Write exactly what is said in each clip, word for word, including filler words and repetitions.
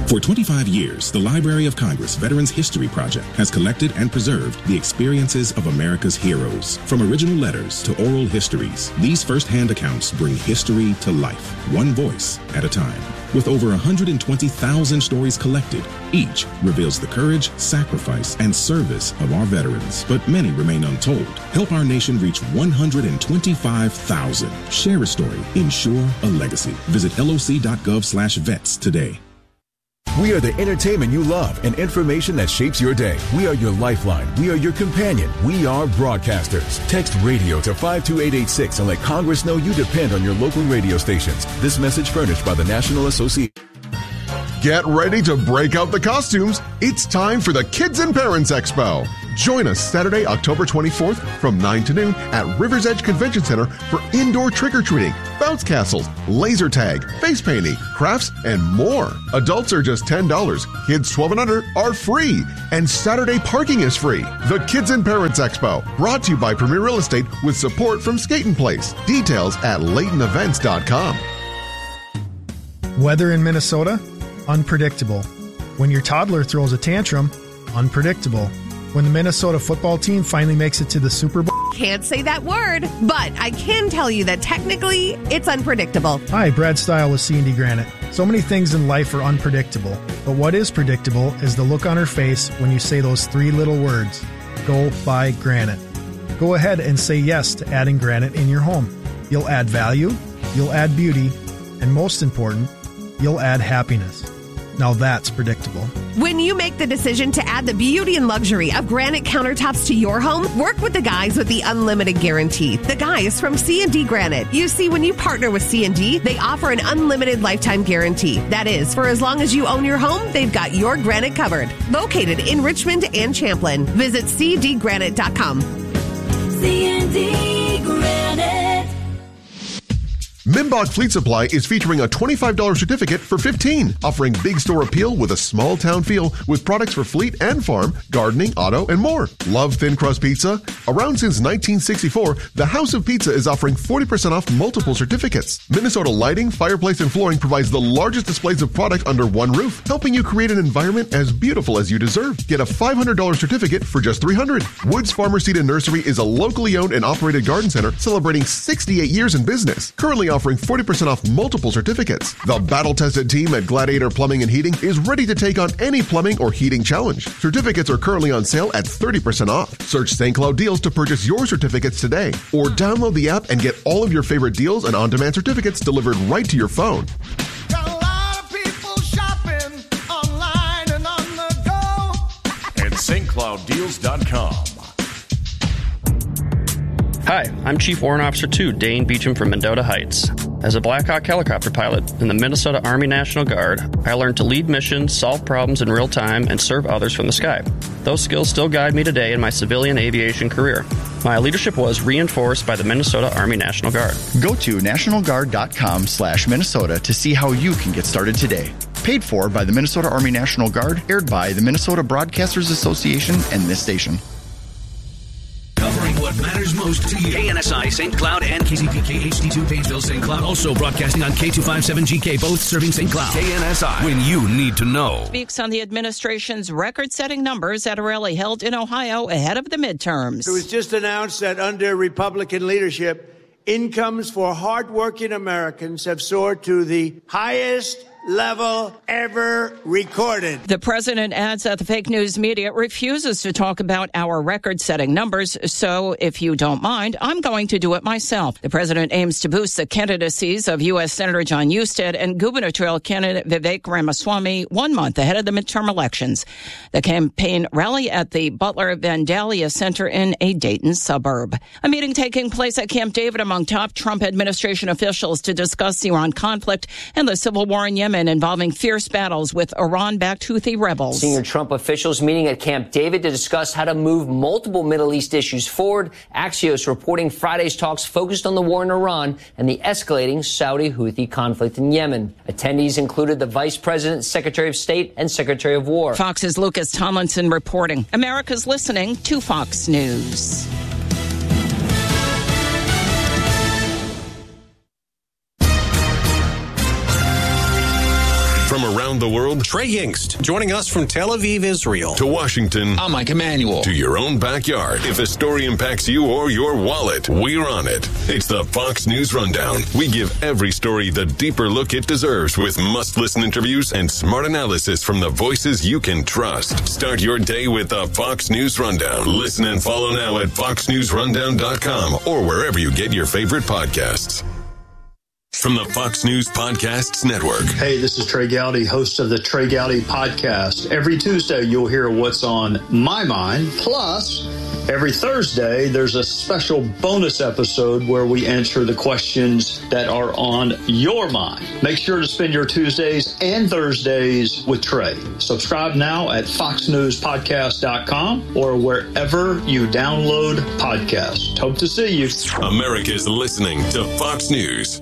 For twenty-five years, the Library of Congress Veterans History Project has collected and preserved the experiences of America's heroes. From original letters to oral histories, these first-hand accounts bring history to life, one voice at a time. With over one hundred twenty thousand stories collected, each reveals the courage, sacrifice, and service of our veterans, but many remain untold. Help our nation reach one hundred twenty-five thousand. Share a story. Ensure a legacy. Visit L O C dot gov slash vets today. We are the entertainment you love and information that shapes your day. We are your lifeline. We are your companion. We are broadcasters. Text radio to five two eight eight six and let Congress know you depend on your local radio stations. This message furnished by the National Association. Get ready to break out the costumes. It's time for the Kids and Parents Expo. Join us Saturday, October twenty-fourth from nine to noon at Rivers Edge Convention Center for indoor trick-or-treating, bounce castles, laser tag, face painting, crafts, and more. Adults are just ten dollars. Kids twelve and under are free. And Saturday parking is free. The Kids and Parents Expo, brought to you by Premier Real Estate with support from Skaten Place. Details at Layton Events dot com. Weather in Minnesota? Unpredictable. When your toddler throws a tantrum? Unpredictable. When the Minnesota football team finally makes it to the Super Bowl? Can't say that word, but I can tell you that technically it's unpredictable. Hi, Brad Stile with C and D Granite. So many things in life are unpredictable, but what is predictable is the look on her face when you say those three little words, go buy granite. Go ahead and say yes to adding granite in your home. You'll add value, you'll add beauty, and most important, you'll add happiness. Now that's predictable. When you make the decision to add the beauty and luxury of granite countertops to your home, work with the guys with the unlimited guarantee. The guys from C and D Granite. You see, when you partner with C and D, they offer an unlimited lifetime guarantee. That is, for as long as you own your home, they've got your granite covered. Located in Richmond and Champlin. Visit C D granite dot com. C and D Granite. Mimbach Fleet Supply is featuring a twenty-five dollars certificate for fifteen dollars, offering big store appeal with a small town feel with products for fleet and farm, gardening, auto, and more. Love thin crust pizza? Around since nineteen sixty-four, the House of Pizza is offering forty percent off multiple certificates. Minnesota Lighting, Fireplace, and Flooring provides the largest displays of product under one roof, helping you create an environment as beautiful as you deserve. Get a five hundred dollars certificate for just three hundred dollars. Woods Farmer Seed and Nursery is a locally owned and operated garden center celebrating sixty-eight years in business, currently offering forty percent off multiple certificates. The battle-tested team at Gladiator Plumbing and Heating is ready to take on any plumbing or heating challenge. Certificates are currently on sale at thirty percent off. Search Saint Cloud Deals to purchase your certificates today, or download the app and get all of your favorite deals and on-demand certificates delivered right to your phone. Got a lot of people shopping online and on the go at Saint Cloud Deals dot com. Hi, I'm Chief Warrant Officer two, Dane Beecham from Mendota Heights. As a Black Hawk helicopter pilot in the Minnesota Army National Guard, I learned to lead missions, solve problems in real time, and serve others from the sky. Those skills still guide me today in my civilian aviation career. My leadership was reinforced by the Minnesota Army National Guard. Go to national guard dot com slash Minnesota to see how you can get started today. Paid for by the Minnesota Army National Guard, aired by the Minnesota Broadcasters Association and this station. Covering what matters most to you. K N S I, Saint Cloud, and K Z P K H D two, Painesville, Saint Cloud. Also broadcasting on K two fifty-seven G K, both serving Saint Cloud. K N S I, when you need to know. Speaks on the administration's record-setting numbers at a rally held in Ohio ahead of the midterms. It was just announced that under Republican leadership, incomes for hardworking Americans have soared to the highest level ever recorded. The president adds that the fake news media refuses to talk about our record-setting numbers, so if you don't mind, I'm going to do it myself. The president aims to boost the candidacies of U S Senator John Husted and gubernatorial candidate Vivek Ramaswamy one month ahead of the midterm elections. The campaign rally at the Butler Vandalia Center in a Dayton suburb. A meeting taking place at Camp David among top Trump administration officials to discuss the Iran conflict and the civil war in Yemen, involving fierce battles with Iran-backed Houthi rebels. Senior Trump officials meeting at Camp David to discuss how to move multiple Middle East issues forward. Axios reporting Friday's talks focused on the war in Iran and the escalating Saudi-Houthi conflict in Yemen. Attendees included the Vice President, Secretary of State, and Secretary of War. Fox's Lucas Tomlinson reporting. America's listening to Fox News. From around the world, Trey Yingst, joining us from Tel Aviv, Israel. To Washington. I'm Mike Emanuel. To your own backyard. If a story impacts you or your wallet, we're on it. It's the Fox News Rundown. We give every story the deeper look it deserves with must-listen interviews and smart analysis from the voices you can trust. Start your day with the Fox News Rundown. Listen and follow now at fox news rundown dot com or wherever you get your favorite podcasts. From the Fox News Podcasts Network. Hey, this is Trey Gowdy, host of the Trey Gowdy Podcast. Every Tuesday, you'll hear what's on my mind. Plus, every Thursday, there's a special bonus episode where we answer the questions that are on your mind. Make sure to spend your Tuesdays and Thursdays with Trey. Subscribe now at fox news podcast dot com or wherever you download podcasts. Hope to see you. America's listening to Fox News.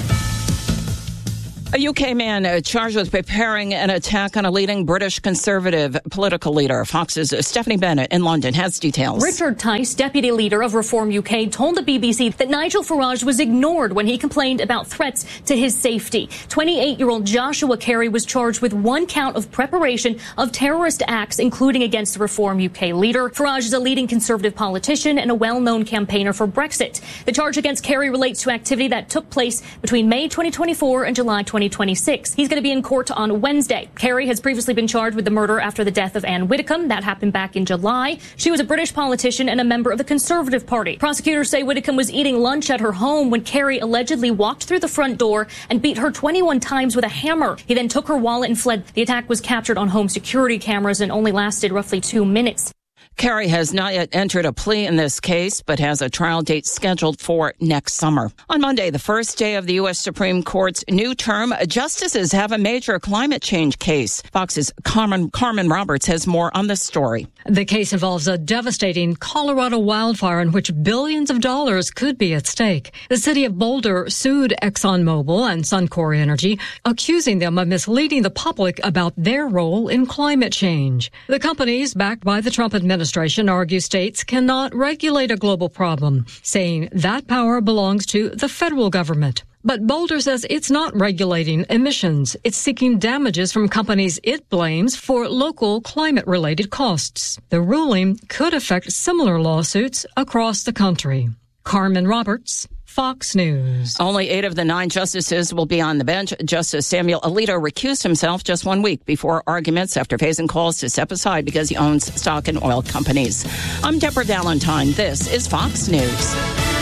A U K man uh, charged with preparing an attack on a leading British Conservative political leader. Fox's Stephanie Bennett in London has details. Richard Tice, deputy leader of Reform U K, told the B B C that Nigel Farage was ignored when he complained about threats to his safety. twenty-eight-year-old Joshua Carey was charged with one count of preparation of terrorist acts, including against the Reform U K leader. Farage is a leading Conservative politician and a well-known campaigner for Brexit. The charge against Carey relates to activity that took place between May twenty twenty-four and July twenty twenty-six. He's going to be in court on Wednesday. Carey has previously been charged with the murder after the death of Anne Widdecombe. That happened back in July. She was a British politician and a member of the Conservative Party. Prosecutors say Widdecombe was eating lunch at her home when Carey allegedly walked through the front door and beat her twenty-one times with a hammer. He then took her wallet and fled. The attack was captured on home security cameras and only lasted roughly two minutes. Carey has not yet entered a plea in this case, but has a trial date scheduled for next summer. On Monday, the first day of the U S Supreme Court's new term, justices have a major climate change case. Fox's Carmen, Carmen Roberts has more on this story. The case involves a devastating Colorado wildfire in which billions of dollars could be at stake. The city of Boulder sued ExxonMobil and Suncor Energy, accusing them of misleading the public about their role in climate change. The companies, backed by the Trump administration, argue states cannot regulate a global problem, saying that power belongs to the federal government. But Boulder says it's not regulating emissions. It's seeking damages from companies it blames for local climate-related costs. The ruling could affect similar lawsuits across the country. Carmen Roberts, Fox News. Only eight of the nine justices will be on the bench. Justice Samuel Alito recused himself just one week before arguments after facing calls to step aside because he owns stock in oil companies. I'm Deborah Valentine. This is Fox News.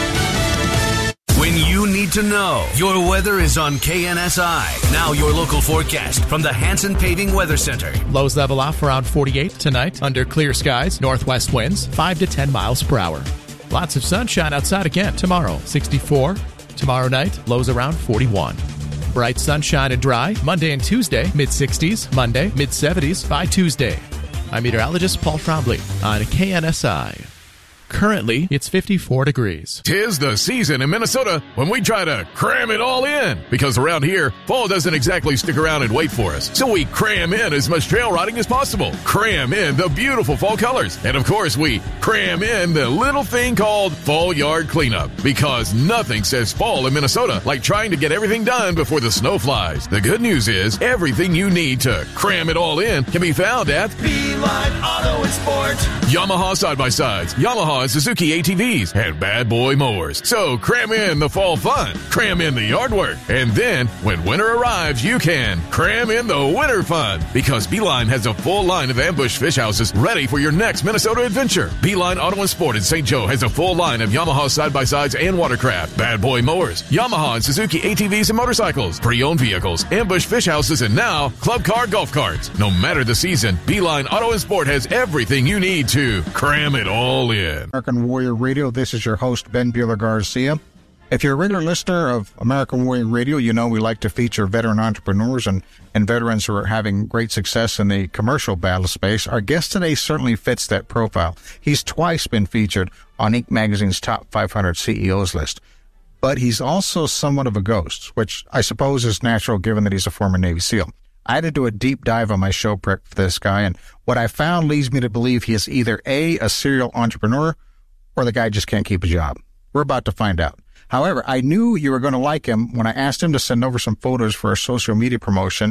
When you need to know, your weather is on K N S I. Now your local forecast from the Hanson Paving Weather Center. Lows level off around forty-eight tonight under clear skies. Northwest winds five to ten miles per hour. Lots of sunshine outside again tomorrow, sixty-four. Tomorrow night, lows around forty-one. Bright sunshine and dry Monday and Tuesday, mid-sixties. Monday, mid-seventies by Tuesday. I'm meteorologist Paul Trombley on K N S I. Currently, it's fifty-four degrees. Tis the season in Minnesota when we try to cram it all in. Because around here, fall doesn't exactly stick around and wait for us. So we cram in as much trail riding as possible. Cram in the beautiful fall colors. And of course, we cram in the little thing called fall yard cleanup. Because nothing says fall in Minnesota like trying to get everything done before the snow flies. The good news is, everything you need to cram it all in can be found at Beeline Auto and Sport. Yamaha Side-by-Sides, Yamaha and Suzuki A T Vs, and Bad Boy Mowers. So cram in the fall fun, cram in the yard work, and then when winter arrives, you can cram in the winter fun. Because Beeline has a full line of ambush fish houses ready for your next Minnesota adventure. Beeline Auto and Sport in Saint Joe has a full line of Yamaha Side-by-Sides and watercraft, Bad Boy Mowers, Yamaha and Suzuki A T Vs and motorcycles, pre-owned vehicles, ambush fish houses, and now club car golf carts. No matter the season, Beeline Auto and Sport has everything you need to cram it all in. American Warrior Radio, this is your host, Ben Bueller Garcia. If you're a regular listener of American Warrior Radio, you know we like to feature veteran entrepreneurs and, and veterans who are having great success in the commercial battle space. Our guest today certainly fits that profile. He's twice been featured on Inc magazine's top five hundred C E Os list. But he's also somewhat of a ghost, which I suppose is natural given that he's a former Navy SEAL. I had to do a deep dive on my show prep for this guy, and what I found leads me to believe he is either A, a serial entrepreneur, or the guy just can't keep a job. We're about to find out. However, I knew you were going to like him when I asked him to send over some photos for a social media promotion,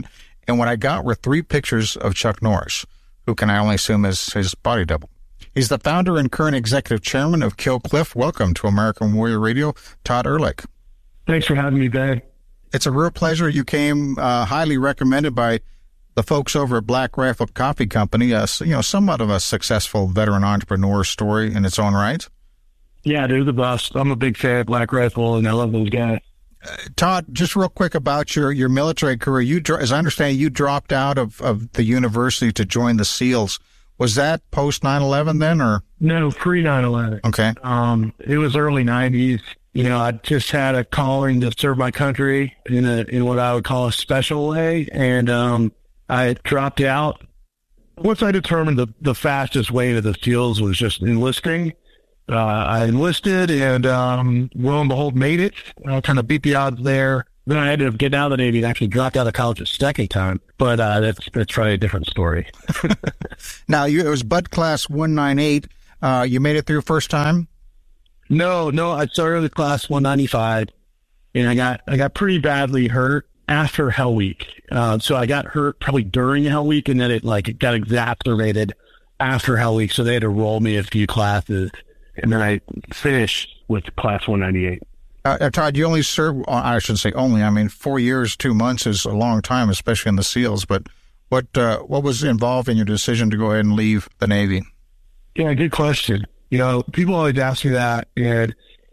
And what I got were three pictures of Chuck Norris, who can I only assume is his body double. He's the founder and current executive chairman of Kill Cliff. Welcome to American Warrior Radio, Todd Ehrlich. Thanks for having me, Ben. It's a real pleasure. You came uh, highly recommended by the folks over at Black Rifle Coffee Company, uh, you know, somewhat of a successful veteran entrepreneur story in its own right. Yeah, they're the best. I'm a big fan of Black Rifle, and I love those guys. Uh, Todd, just real quick about your, your military career. You, as I understand, you dropped out of, of the university to join the SEALs. Was that post nine eleven then, or? No, pre nine eleven. Okay. Um, it was early nineties. You know, I just had a calling to serve my country in a in what I would call a special way, and um, I dropped out. Once I determined the, the fastest way to the SEALs was just enlisting, uh, I enlisted and um, lo and behold, made it. I kind of beat the odds there. Then I ended up getting out of the Navy and actually dropped out of college a second time. But uh, that's that's probably a different story. Now, you, it was Bud Class one ninety-eight. Uh, you made it through first time? No, no. I started with Class one ninety-five, and I got I got pretty badly hurt after Hell Week. Uh, so I got hurt probably during Hell Week, and then it like it got exacerbated after Hell Week. So they had to roll me a few classes, and then I finished with Class one ninety-eight. Uh, Todd, you only served, I shouldn't say only, I mean, four years, two months is a long time, especially in the SEALs. But what uh, what was involved in your decision to go ahead and leave the Navy? Yeah, good question. You know, people always ask me that. And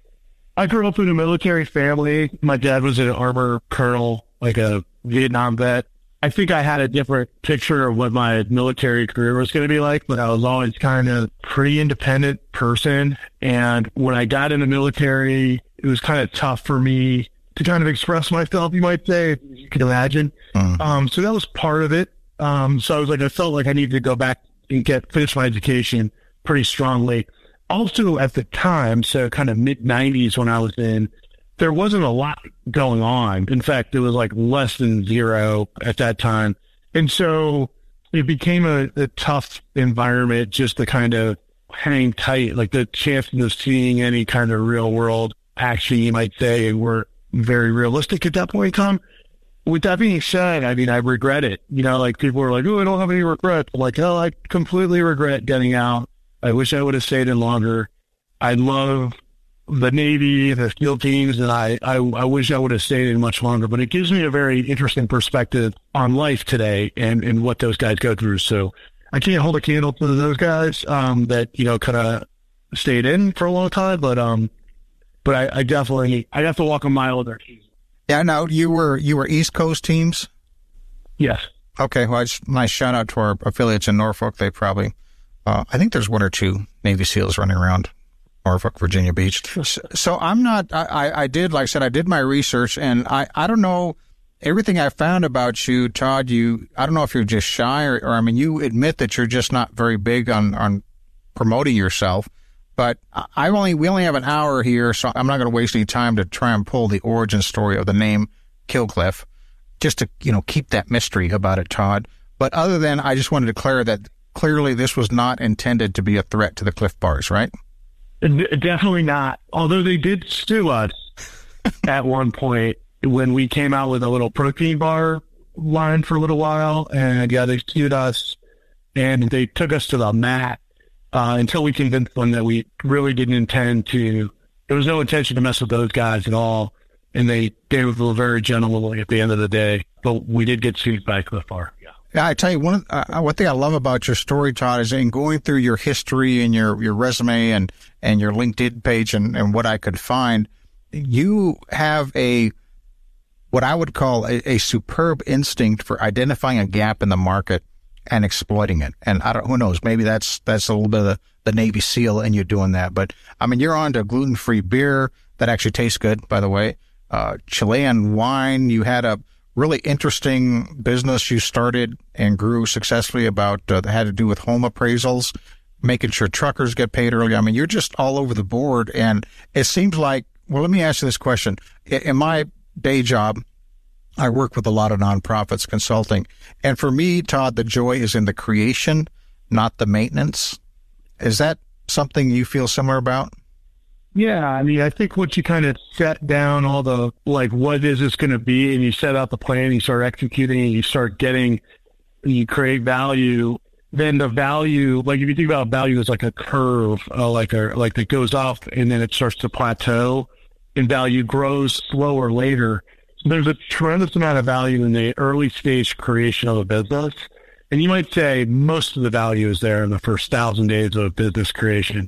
I grew up in a military family. My dad was an armor colonel, like a Vietnam vet. I think I had a different picture of what my military career was going to be like, but I was always kind of a pretty independent person. And when I got in the military, it was kind of tough for me to kind of express myself, you might say, if you can imagine. Mm. Um, so that was part of it. Um, so I was like, I felt like I needed to go back and get finish my education pretty strongly. Also at the time, so kind of mid nineties when I was in, there wasn't a lot going on. In fact, it was like less than zero at that time. And so it became a, a tough environment just to kind of hang tight. Like the chances of seeing any kind of real world action, you might say, were very realistic at that point in time. With that being said, I mean, I regret it. You know, like people were like, oh, I don't have any regrets. I'm like, oh, I completely regret getting out. I wish I would have stayed in longer. I love the Navy, the SEAL teams, and I, I, I wish I would have stayed in much longer. But it gives me a very interesting perspective on life today and, and what those guys go through. So I can't hold a candle to those guys um, that, you know, kind of stayed in for a long time. But um, but I, I definitely, I have to walk a mile in their shoes. Yeah, no, you were you were East Coast teams? Yes. Okay, well, it's nice shout out to our affiliates in Norfolk. They probably, uh, I think there's one or two Navy SEALs running around Norfolk, Virginia Beach. So, so I'm not, I, I did, like I said, I did my research, and I, I don't know, everything I found about you, Todd, you, I don't know if you're just shy or, or I mean, you admit that you're just not very big on, on promoting yourself. But I only we only have an hour here, so I'm not going to waste any time to try and pull the origin story of the name Kill Cliff, just to, you know, keep that mystery about it, Todd. But other than, I just wanted to declare that clearly this was not intended to be a threat to the Cliff Bars, right? Definitely not. Although they did sue us at one point when we came out with a little protein bar line for a little while, and yeah, they sued us, and they took us to the mat. Uh, until we convinced them that we really didn't intend to, there was no intention to mess with those guys at all. And they gave a very gentlemanly at the end of the day. But we did get sued by Cliff Bar. Yeah. Yeah, I tell you, one uh, one thing I love about your story, Todd, is in going through your history and your, your resume and, and your LinkedIn page and, and what I could find, you have a, what I would call a, a superb instinct for identifying a gap in the market and exploiting it. And I don't, who knows, maybe that's, that's a little bit of the, the Navy SEAL in you doing that. But I mean, you're on to gluten-free beer that actually tastes good, by the way. Uh, Chilean wine. You had a really interesting business you started and grew successfully about, uh, that had to do with home appraisals, making sure truckers get paid early. I mean, you're just all over the board. And it seems like, well, let me ask you this question. In my day job, I work with a lot of nonprofits consulting. And for me, Todd, the joy is in the creation, not the maintenance. Is that something you feel similar about? Yeah, I mean, I think once you kind of set down all the, like, what is this going to be, and you set out the plan, you start executing, and you start getting, you create value, then the value, like, if you think about value as like a curve, uh, like a, like that goes up, and then it starts to plateau, and value grows slower later. So there's a tremendous amount of value in the early stage creation of a business. And you might say most of the value is there in the first thousand days of business creation.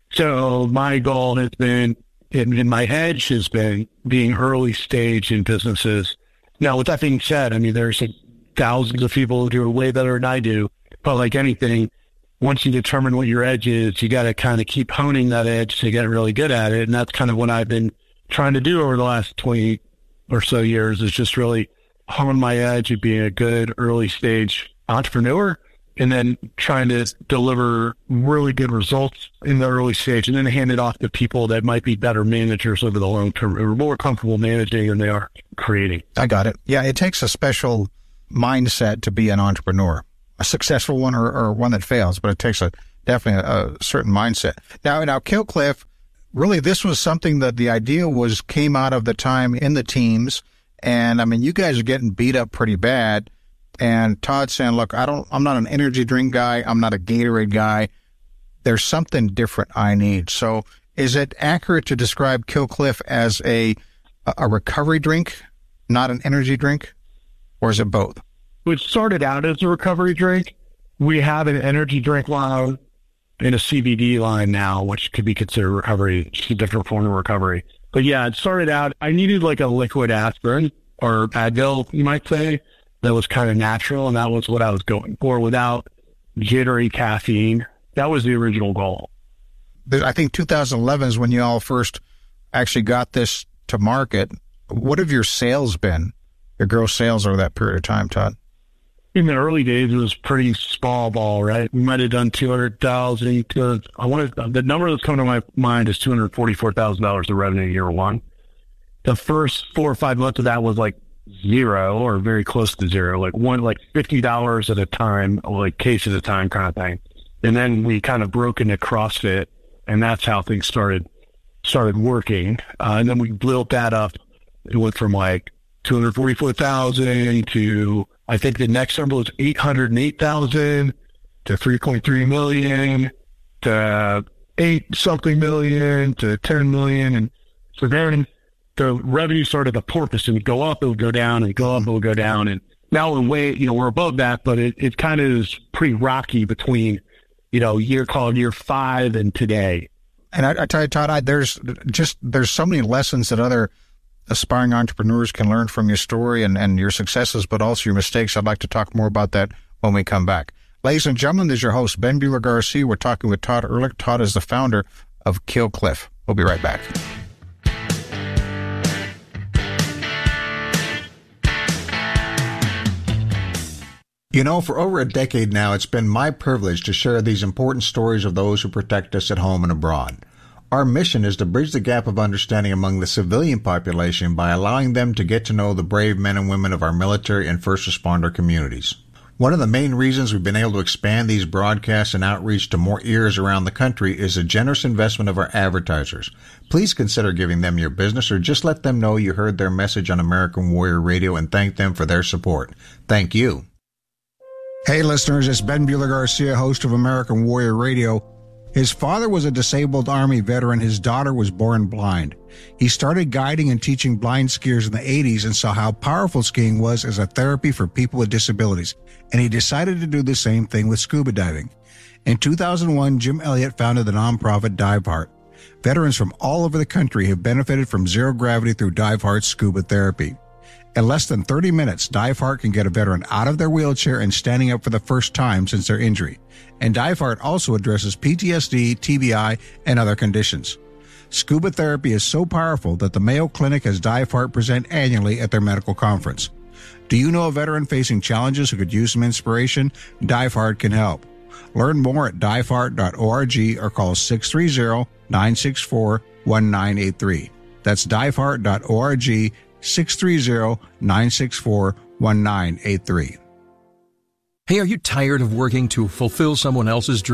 So my goal has been, in, in my hedge has been being early stage in businesses. Now, with that being said, I mean, there's thousands of people who do it way better than I do. But like anything, once you determine what your edge is, you got to kind of keep honing that edge to get really good at it. And that's kind of what I've been trying to do over the last twenty or so years, is just really hone my edge at being a good early stage entrepreneur, and then trying to deliver really good results in the early stage, and then hand it off to people that might be better managers over the long term, or more comfortable managing than they are creating. I got it. Yeah, it takes a special mindset to be an entrepreneur, a successful one or, or one that fails, but it takes a definitely a, a certain mindset. Now, now, Killcliff, really, this was something that the idea was came out of the time in the teams, and I mean, you guys are getting beat up pretty bad. And Todd saying, look, I don't, I'm not an energy drink guy. I'm not a Gatorade guy. There's something different I need. So is it accurate to describe Killcliff as a, a recovery drink, not an energy drink? Or is it both? It started out as a recovery drink. We have an energy drink line and a C B D line now, which could be considered recovery. It's a different form of recovery. But yeah, it started out, I needed like a liquid aspirin, or Advil, you might say, that was kind of natural, and that was what I was going for, without jittery caffeine. That was the original goal. I think two thousand eleven is when you all first actually got this to market. What have your sales been, your gross sales over that period of time, Todd? In the early days, it was pretty small ball, right? We might have done two hundred thousand dollars. I wanted, the number that's coming to my mind is two hundred forty-four thousand dollars of revenue year one. The first four or five months of that was like zero, or very close to zero, like one, like fifty dollars at a time, like case at a time kind of thing. And then we kind of broke into CrossFit, and that's how things started, started working. Uh, and then we built that up. It went from like two hundred forty-four thousand to, I think the next number was eight hundred eight thousand to three point three million to eight something million to ten million. And so then the revenue started to porpoise, and would go up, it would go down, and go up, it would go down. And now we're way, you know, we're above that, but it, it kind of is pretty rocky between, you know, year called year five and today. And I, I tell you, Todd, I, there's just, there's so many lessons that other aspiring entrepreneurs can learn from your story and, and your successes, but also your mistakes. I'd like to talk more about that when we come back. Ladies and gentlemen, this is your host, Ben Bueller Garcia. We're talking with Todd Ehrlich. Todd is the founder of Killcliff. We'll be right back. You know, for over a decade now, it's been my privilege to share these important stories of those who protect us at home and abroad. Our mission is to bridge the gap of understanding among the civilian population by allowing them to get to know the brave men and women of our military and first responder communities. One of the main reasons we've been able to expand these broadcasts and outreach to more ears around the country is the generous investment of our advertisers. Please consider giving them your business, or just let them know you heard their message on American Warrior Radio, and thank them for their support. Thank you. Hey listeners, it's Ben Bueller Garcia, host of American Warrior Radio. His father was a disabled Army veteran. His daughter was born blind. He started guiding and teaching blind skiers in the eighties and saw how powerful skiing was as a therapy for people with disabilities. And he decided to do the same thing with scuba diving. In two thousand one, Jim Elliott founded the nonprofit DiveHeart. Veterans from all over the country have benefited from zero gravity through DiveHeart's scuba therapy. In less than thirty minutes, DiveHeart can get a veteran out of their wheelchair and standing up for the first time since their injury. And DiveHeart also addresses P T S D, T B I, and other conditions. Scuba therapy is so powerful that the Mayo Clinic has DiveHeart present annually at their medical conference. Do you know a veteran facing challenges who could use some inspiration? DiveHeart can help. Learn more at dive heart dot org or call six three zero, nine six four, one nine eight three. That's dive heart dot org, six three zero, nine six four, one nine eight three. Hey, are you tired of working to fulfill someone else's dream?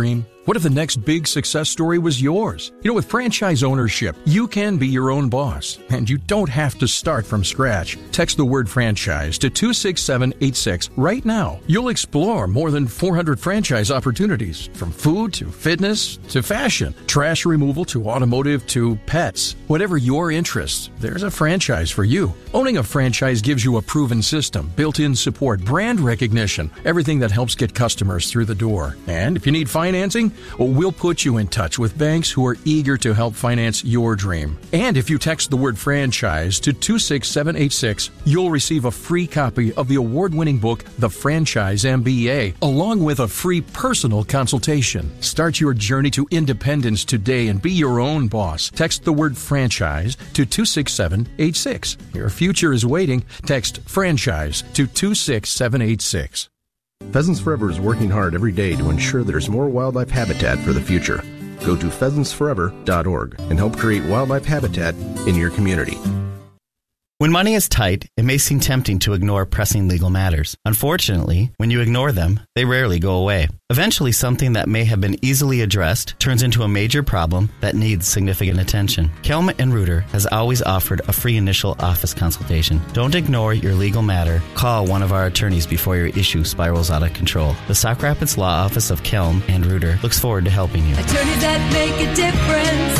What if the next big success story was yours? You know, with franchise ownership, you can be your own boss, and you don't have to start from scratch. Text the word franchise to two six seven eight six right now. You'll explore more than four hundred franchise opportunities, from food to fitness to fashion, trash removal to automotive to pets. Whatever your interest, there's a franchise for you. Owning a franchise gives you a proven system, built-in support, brand recognition, everything that helps get customers through the door. And if you need financing, well, we'll put you in touch with banks who are eager to help finance your dream. And if you text the word franchise to two six seven eight six, you'll receive a free copy of the award-winning book, The Franchise M B A, along with a free personal consultation. Start your journey to independence today and be your own boss. Text the word franchise to two six seven eight six. Your future is waiting. Text franchise to two six seven eight six. Pheasants Forever is working hard every day to ensure there's more wildlife habitat for the future. Go to pheasants forever dot org and help create wildlife habitat in your community. When money is tight, it may seem tempting to ignore pressing legal matters. Unfortunately, when you ignore them, they rarely go away. Eventually, something that may have been easily addressed turns into a major problem that needs significant attention. Kelm and Reuter has always offered a free initial office consultation. Don't ignore your legal matter. Call one of our attorneys before your issue spirals out of control. The Sauk Rapids Law Office of Kelm and Reuter looks forward to helping you. Attorneys that make a difference.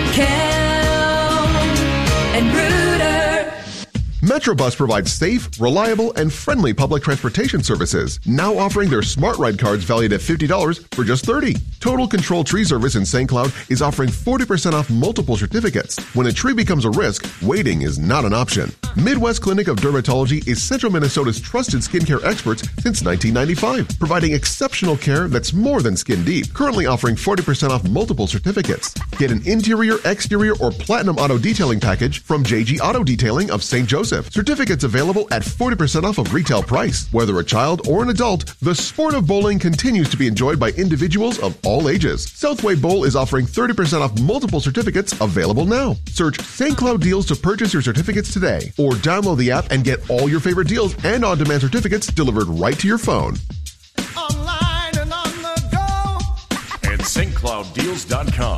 Kelm and Reuter. Metrobus provides safe, reliable, and friendly public transportation services, now offering their Smart Ride cards valued at fifty dollars for just thirty dollars. Total Control Tree Service in Saint Cloud is offering forty percent off multiple certificates. When a tree becomes a risk, waiting is not an option. Midwest Clinic of Dermatology is Central Minnesota's trusted skincare experts since nineteen ninety-five, providing exceptional care that's more than skin deep. Currently offering forty percent off multiple certificates. Get an interior, exterior, or platinum auto detailing package from J G Auto Detailing of Saint Joseph. Certificates available at forty percent off of retail price. Whether a child or an adult, the sport of bowling continues to be enjoyed by individuals of all ages. Southway Bowl is offering thirty percent off multiple certificates available now. Search Saint Cloud Deals to purchase your certificates today, or download the app and get all your favorite deals and on-demand certificates delivered right to your phone. Online and on the go. And St Cloud Deals dot com.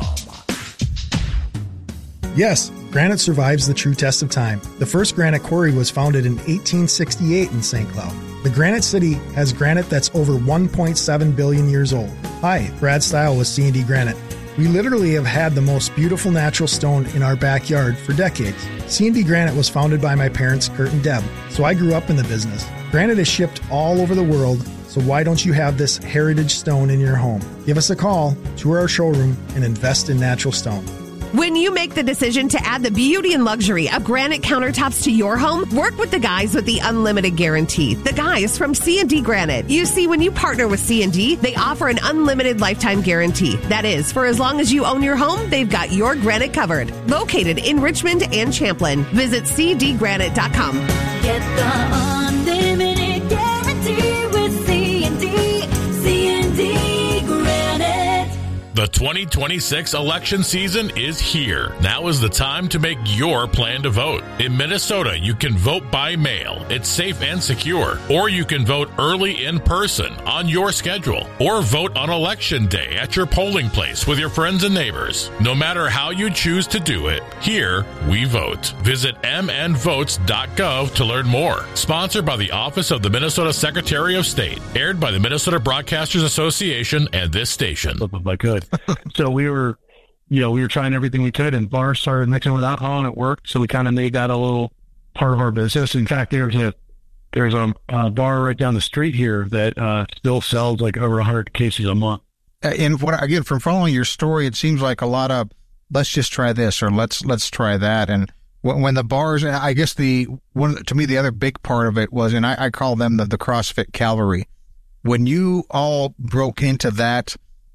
Yes, granite survives the true test of time. The first granite quarry was founded in eighteen sixty-eight in Saint Cloud. The Granite City has granite that's over one point seven billion years old. Hi, Brad Stile with C and D Granite. We literally have had the most beautiful natural stone in our backyard for decades. C and D Granite was founded by my parents, Kurt and Deb, so I grew up in the business. Granite is shipped all over the world, so why don't you have this heritage stone in your home? Give us a call, tour our showroom, and invest in natural stone. When you make the decision to add the beauty and luxury of granite countertops to your home, work with the guys with the unlimited guarantee. The guys from C and D Granite. You see, when you partner with C and D, they offer an unlimited lifetime guarantee. That is, for as long as you own your home, they've got your granite covered. Located in Richmond and Champlin. Visit c d granite dot com. Get the unlimited guarantee with C and D. C and D Granite. The twenty twenty-six election season is here. Now is the time to make your plan to vote. In Minnesota, you can vote by mail. It's safe and secure. Or you can vote early in person on your schedule. Or vote on election day at your polling place with your friends and neighbors. No matter how you choose to do it, here we vote. Visit m n votes dot gov to learn more. Sponsored by the Office of the Minnesota Secretary of State. Aired by the Minnesota Broadcasters Association and this station. I could. So we were, you know, we were trying everything we could, and bars started mixing with alcohol, and it worked. So we kind of made that a little part of our business. In fact, there's a there's a uh, bar right down the street here that uh, still sells like over one hundred cases a month. And what again, from following your story, it seems like a lot of let's just try this or let's let's try that. And when, when the bars, I guess the one to me the other big part of it was, and I, I call them the, the CrossFit Cavalry. When you all broke into that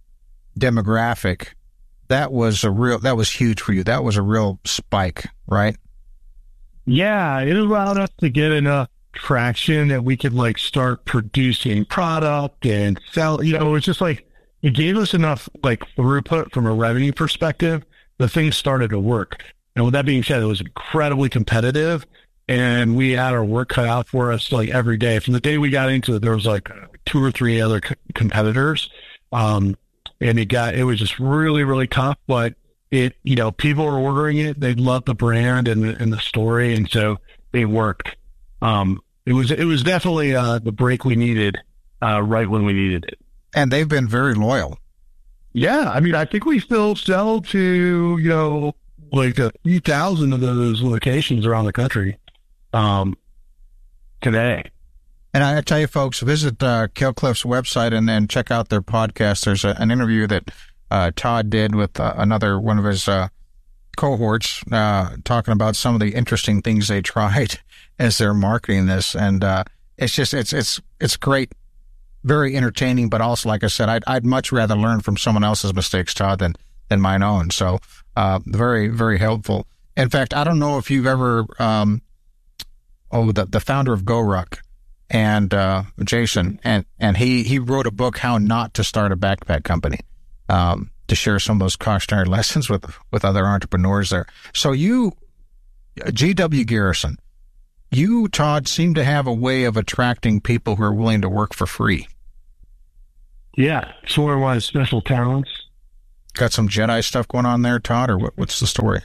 demographic, that was a real that was huge for you. That was a real spike, right? Yeah, it allowed us to get enough traction that we could like start producing product and sell. You know, it was just like it gave us enough like throughput from a revenue perspective. The thing started to work. And with that being said, it was incredibly competitive, and we had our work cut out for us like every day. From the day we got into it, there was like two or three other co- competitors. Um, and it got, it was just really, really tough, but it, you know, people were ordering it. They loved the brand and the, and the story. And so it worked. Um, it was, it was definitely, uh, the break we needed, uh, right when we needed it. And they've been very loyal. Yeah. I mean, I think we still sell to, you know, like a few thousand of those locations around the country, um, today. And I tell you, folks, visit uh, Killcliff's website and then check out their podcast. There's a, an interview that uh, Todd did with uh, another one of his uh, cohorts uh, talking about some of the interesting things they tried as they're marketing this. And uh, it's just, it's it's it's great, very entertaining, but also, like I said, I'd, I'd much rather learn from someone else's mistakes, Todd, than, than mine own. So uh, very, very helpful. In fact, I don't know if you've ever, um, oh, the, the founder of GoRuck, and uh, Jason, and, and he, he wrote a book, How Not to Start a Backpack Company, um, to share some of those cautionary lessons with, with other entrepreneurs there. So you, G W Garrison, you, Todd, seem to have a way of attracting people who are willing to work for free. Yeah, sort of one of special talents. Got some Jedi stuff going on there, Todd, or what, what's the story?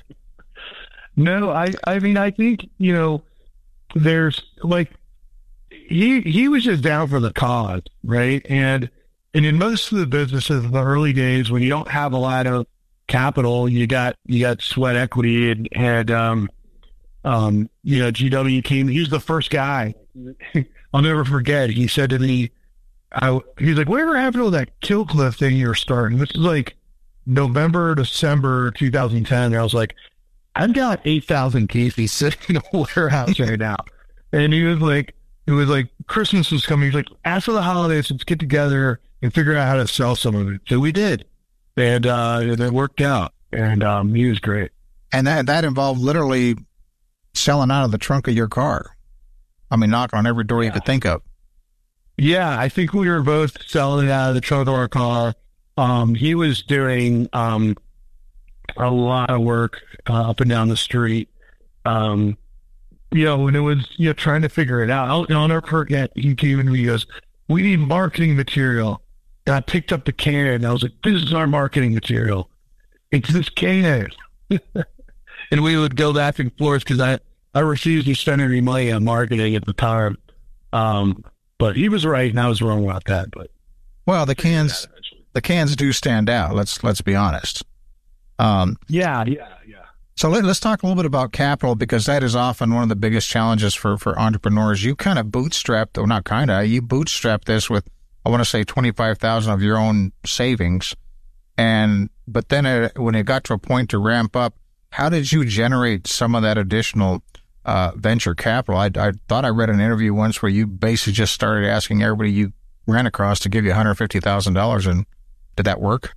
No, I, I mean, I think, you know, there's like, He he was just down for the cause, right? And and in most of the businesses in the early days, when you don't have a lot of capital, you got you got sweat equity, and and um um you know G W came. He was the first guy. I'll never forget. He said to me, I he's like, "Whatever happened to that Killcliff thing you were starting?" This is like November, December, two thousand ten. And I was like, "I've got eight thousand cases sitting in a warehouse right now," and he was like. It was like Christmas was coming. He's like, after the holidays, let's get together and figure out how to sell some of it. So we did, and uh, and it worked out. And um, he was great. And that that involved literally selling out of the trunk of your car. I mean, knocking on every door you could think of. Yeah, I think we were both selling it out of the trunk of our car. Um, he was doing um, a lot of work uh, up and down the street. Um, You know, when it was, you know, trying to figure it out. I'll, I'll never forget, he came in and he goes, "We need marketing material." And I picked up the can and I was like, "This is our marketing material. It's this can." And we would go back and forth because I, I refused to spend any money on marketing at the time. Um, but he was right and I was wrong about that. But well, the cans, the cans do stand out. Let's, let's be honest. Um, yeah, yeah, yeah. So let, let's talk a little bit about capital, because that is often one of the biggest challenges for, for entrepreneurs. You kind of bootstrapped, or not kind of, you bootstrapped this with, I want to say twenty-five thousand dollars of your own savings. And, but then it, when it got to a point to ramp up, how did you generate some of that additional uh, venture capital? I, I thought I read an interview once where you basically just started asking everybody you ran across to give you one hundred fifty thousand dollars. And did that work?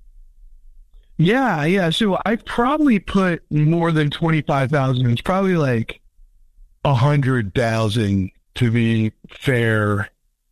Yeah, yeah. So I probably put more than twenty-five thousand. It's probably like a hundred thousand to be fair.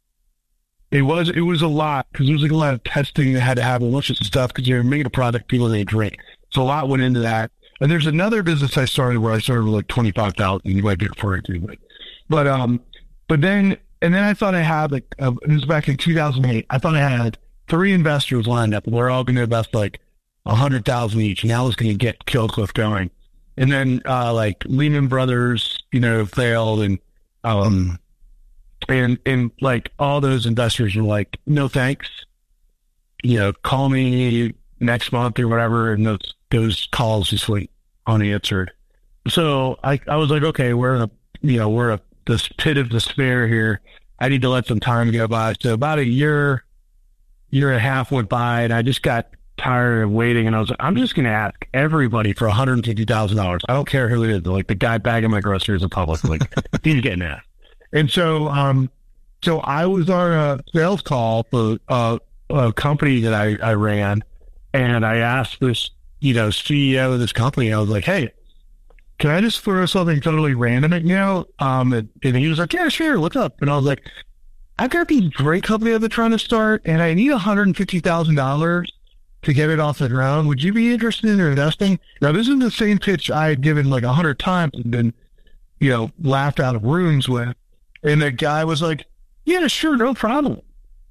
It was, it was a lot because there was like a lot of testing that had to happen, a bunch of stuff because you're making a product people they drink. So a lot went into that. And there's another business I started where I started with like twenty-five thousand. You might be referring to, but, but, um, but then, and then I thought I had like, uh, it was back in two thousand eight. I thought I had three investors lined up and we're all going to invest like a hundred thousand each. And I was going to get Killcliff going. And then, uh, like Lehman Brothers, you know, failed and, um, and, and like all those investors were like, "No, thanks. You know, call me next month or whatever." And those, those calls just went unanswered. So I, I was like, okay, we're in a, you know, we're a, this pit of despair here. I need to let some time go by. So about a year, year and a half went by and I just got tired of waiting. And I was like, I'm just going to ask everybody for one hundred fifty thousand dollars. I don't care who it is. Like the guy bagging my groceries in public, like he's getting asked. And so, um, so I was on a sales call for uh, a company that I, I ran, and I asked this, you know, C E O of this company. I was like, "Hey, can I just throw something totally random at you know?" Um, and, and he was like, "Yeah, sure. What's up?" And I was like, "I've got this great company I've been trying to start, and I need one hundred fifty thousand dollars to get it off the ground. Would you be interested in investing?" Now, this is the same pitch I had given like a hundred times and been, you know, laughed out of rooms with. And the guy was like, "Yeah, sure, no problem."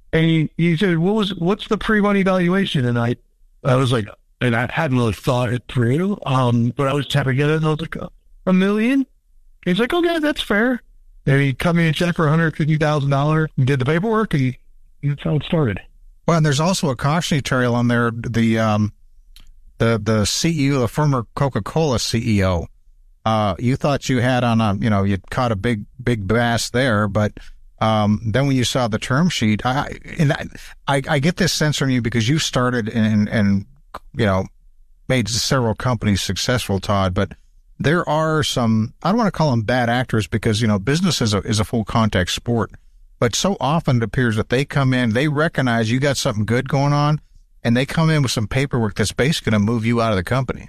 And he, he said, what was, what's the pre-money valuation? And I, I was like, and I hadn't really thought it through, um, but I was tapping it and I was like, a million? He's like, okay, that's fair. And he cut me a check for one hundred fifty thousand dollars and did the paperwork, and he, that's how it started. Well, and there's also a cautionary tale on there. The, um, the, the C E O, the former Coca-Cola C E O, uh, you thought you had on a, you know, you caught a big, big bass there, but, um, then when you saw the term sheet, I, and I, I, I get this sense from you because you started and, and, you know, made several companies successful, Todd, but there are some, I don't want to call them bad actors because, you know, business is a, is a full contact sport, but so often it appears that they come in, they recognize you got something good going on, and they come in with some paperwork that's basically going to move you out of the company.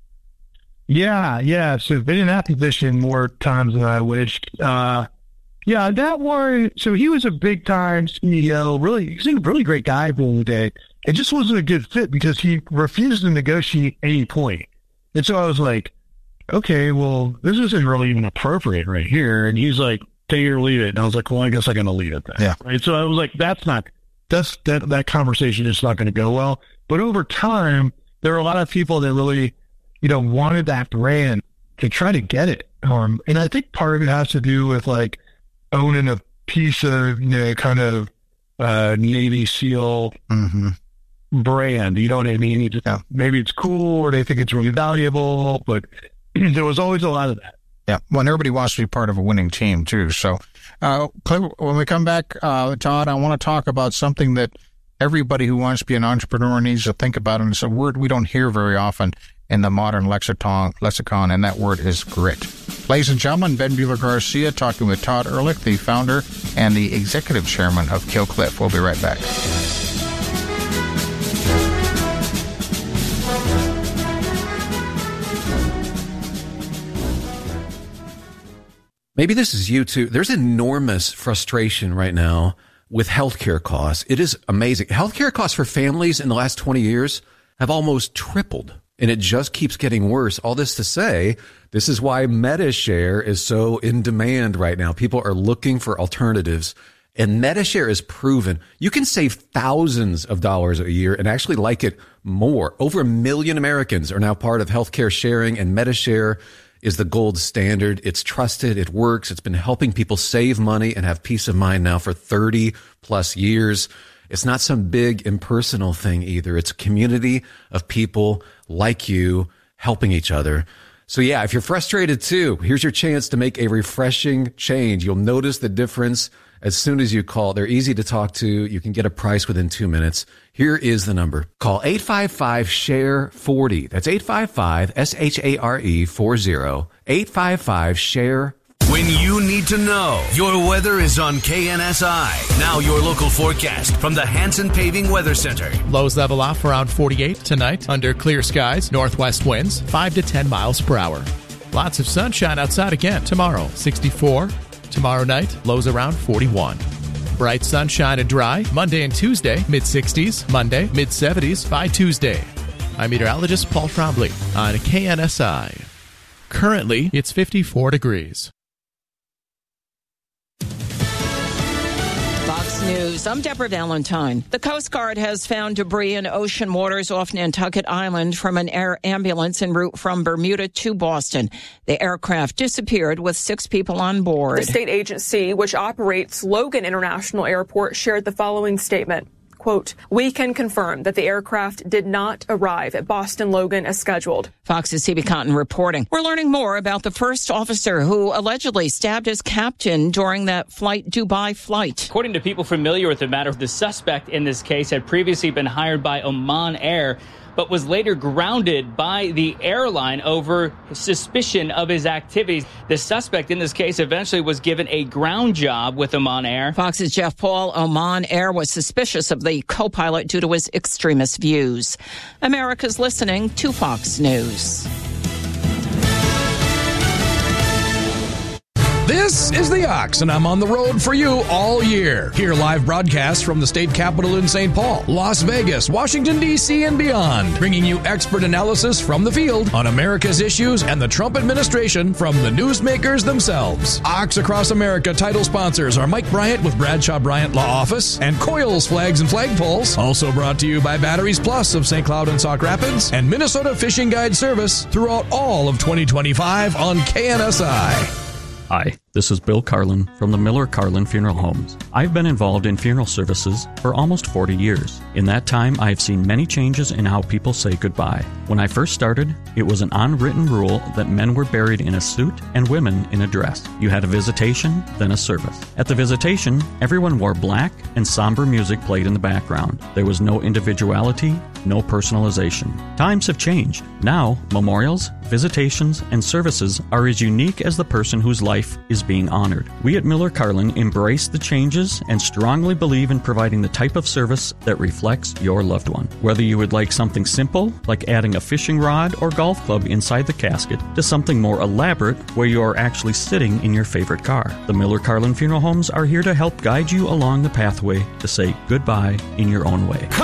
Yeah, yeah. So they've been in that position more times than I wished. Uh, yeah, that one, so he was a big time C E O, really, he's a really great guy for the day. It just wasn't a good fit because he refused to negotiate any point. And so I was like, okay, well, this isn't really even appropriate right here. And he's like, take it or leave it. And I was like, well, I guess I'm going to leave it then. Yeah. Right. So I was like, that's not, that's, that, that conversation is not going to go well. But over time, there were a lot of people that really, you know, wanted that brand to try to get it. Um, and I think part of it has to do with like owning a piece of, you know, kind of, uh, Navy SEAL mm-hmm. brand. You know what I mean? You just, yeah. Maybe it's cool or they think it's really valuable, but there was always a lot of that. Yeah. Well, and everybody wants to be part of a winning team too. So, uh, when we come back, uh, Todd, I want to talk about something that everybody who wants to be an entrepreneur needs to think about. And it's a word we don't hear very often in the modern lexicon, lexicon, and that word is grit. Ladies and gentlemen, Ben Bueller Garcia talking with Todd Ehrlich, the founder and the executive chairman of Killcliff. We'll be right back. Maybe this is you too. There's enormous frustration right now with healthcare costs. It is amazing. Healthcare costs for families in the last twenty years have almost tripled, and it just keeps getting worse. All this to say, this is why MediShare is so in demand right now. People are looking for alternatives, and MediShare is proven. You can save thousands of dollars a year and actually like it more. Over a million Americans are now part of healthcare sharing, and MediShare is the gold standard. It's trusted. It works. It's been helping people save money and have peace of mind now for thirty plus years. It's not some big impersonal thing either. It's a community of people like you helping each other. So yeah, if you're frustrated too, here's your chance to make a refreshing change. You'll notice the difference as soon as you call. They're easy to talk to. You can get a price within two minutes. Here is the number. Call eight five five, S H A R E, forty. That's eight five five, S H A R E, forty. eight five five, S H A R E. When you need to know, your weather is on K N S I. Now your local forecast from the Hanson Paving Weather Center. Lows level off around forty-eight tonight under clear skies, northwest winds five to ten miles per hour. Lots of sunshine outside again tomorrow, sixty-four. Tomorrow night, lows around forty-one. Bright sunshine and dry Monday and Tuesday, mid-sixties. Monday, mid-seventies by Tuesday. I'm meteorologist Paul Trombley on K N S I. Currently, it's fifty-four degrees. Fox News, I'm Deborah Valentine. The Coast Guard has found debris in ocean waters off Nantucket Island from an air ambulance en route from Bermuda to Boston. The aircraft disappeared with six people on board. The state agency, which operates Logan International Airport, shared the following statement. Quote, we can confirm that the aircraft did not arrive at Boston Logan as scheduled. Fox's C B Cotton reporting. We're learning more about the first officer who allegedly stabbed his captain during that flight Dubai flight. According to people familiar with the matter, the suspect in this case had previously been hired by Oman Air, but was later grounded by the airline over suspicion of his activities. The suspect in this case eventually was given a ground job with Oman Air. Fox's Jeff Paul. Oman Air was suspicious of the co-pilot due to his extremist views. America's listening to Fox News. This is The Ox, and I'm on the road for you all year. Hear live broadcasts from the state capitol in Saint Paul, Las Vegas, Washington, D C, and beyond, bringing you expert analysis from the field on America's issues and the Trump administration from the newsmakers themselves. Ox Across America title sponsors are Mike Bryant with Bradshaw Bryant Law Office and Coils Flags and Flagpoles. Also brought to you by Batteries Plus of Saint Cloud and Sauk Rapids and Minnesota Fishing Guide Service throughout all of twenty twenty-five on K N S I. Hi, this is Bill Carlin from the Miller Carlin Funeral Homes. I've been involved in funeral services for almost forty years. In that time, I have seen many changes in how people say goodbye. When I first started, it was an unwritten rule that men were buried in a suit and women in a dress. You had a visitation, then a service. At the visitation, everyone wore black and somber music played in the background. There was no individuality, no personalization. Times have changed. Now, memorials, visitations, and services are as unique as the person whose life is being honored. We at Miller Carlin embrace the changes and strongly believe in providing the type of service that reflects your loved one. Whether you would like something simple, like adding a fishing rod or golf club inside the casket, to something more elaborate, where you are actually sitting in your favorite car, the Miller Carlin Funeral Homes are here to help guide you along the pathway to say goodbye in your own way.